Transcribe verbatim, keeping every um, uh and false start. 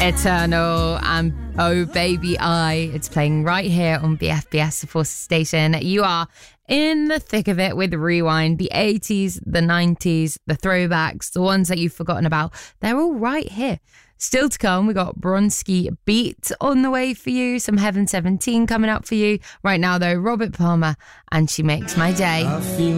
Eternal and Oh Baby I. It's playing right here on B F B S, the Force Station. You are in the thick of it with Rewind. The eighties, the nineties, the throwbacks, the ones that you've forgotten about. They're all right here. Still to come, we got Bronski Beat on the way for you. Some Heaven seventeen coming up for you. Right now, though, Robert Palmer and She Makes My Day.